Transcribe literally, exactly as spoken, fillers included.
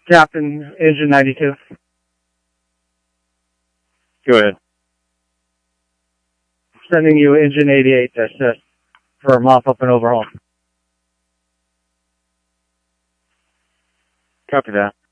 Captain, engine ninety-two. Go ahead. Sending you engine eighty-eight to assist for a mop-up and overhaul. Copy that.